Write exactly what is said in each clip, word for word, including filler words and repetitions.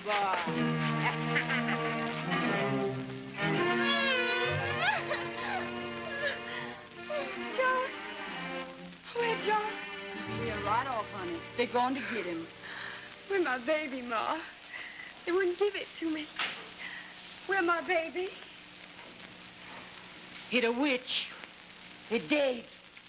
boy. John. Where, John? We're right off, honey. They're going to get him. Where my baby, Ma? They wouldn't give it to me. Where my baby? Hit a witch. It dead.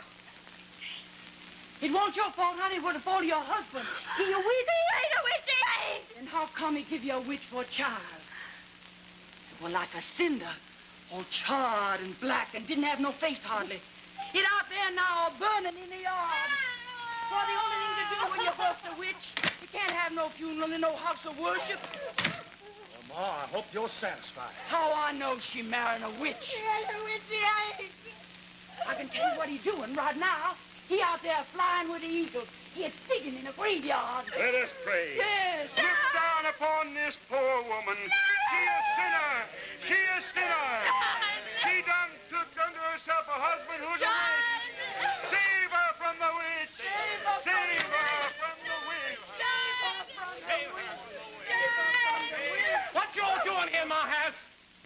It wasn't your fault, honey. It was the fault of your husband. He a witch. He ain't a witch. He ain't. And how come he give you a witch for a child? Well, like a cinder, all charred and black and didn't have no face hardly. It out there now, burning in the yard. Well, the only thing to do when you bust a witch, you can't have no funeral in no house of worship. Well, Ma, I hope you're satisfied. How I know she marrying a witch? He ain't a witch. He ain't. I can tell you what he's doing right now. He out there flying with the eagles. He is digging in a graveyard. Let us pray. Yes. Look down upon this poor woman. She a sinner. She a sinner. She done took unto herself a husband who's a witch. Save her from the witch. Save her from the witch. Save her from the witch. What you all doing here in my house?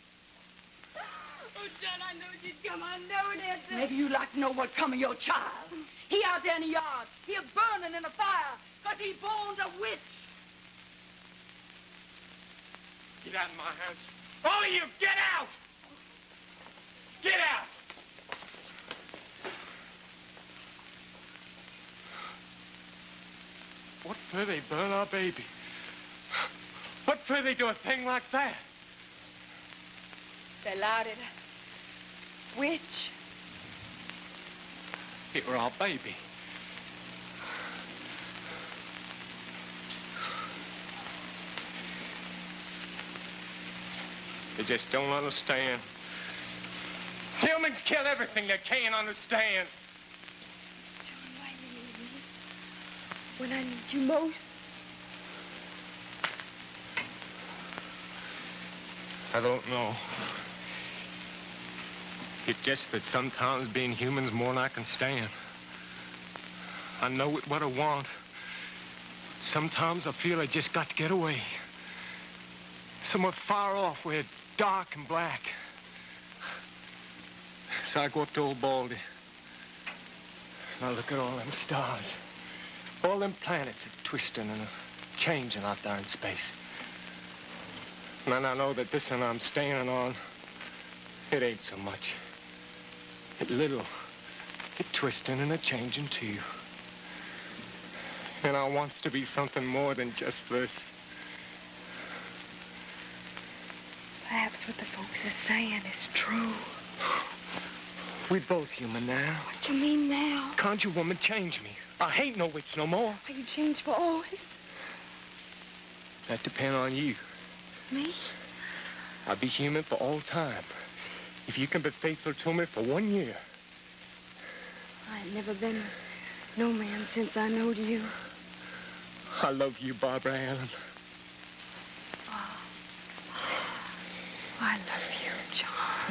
Oh, John, I know you'd come. I know that. Maybe you'd like to know what come of your child. He out there in the yard. He a burning in a fire because he born a witch. Get out of my house. All of you, get out! Get out! What for they burn our baby? What for they do a thing like that? They lied it. Witch. It were our baby. They just don't understand. Humans kill everything they can't understand. John, why do you need me? When I need you most. I don't know. It's just that sometimes being human's more than I can stand. I know it what I want. Sometimes I feel I just got to get away. Somewhere far off where it's dark and black. So I go up to old Baldy. And I look at all them stars. All them planets are twisting and are changing out there in space. And then I know that this one I'm standing on, it ain't so much. It little, it twisting and a changing too. And I wants to be something more than just this. Perhaps what the folks are saying is true. We both human now. What you mean now? Can't you woman change me? I ain't no witch no more. Are you changed for always? That depend on you. Me? I'll be human for all time. If you can be faithful to me for one year. I ain't never been no man since I knowed you. I love you, Barbara Allen. Oh. I love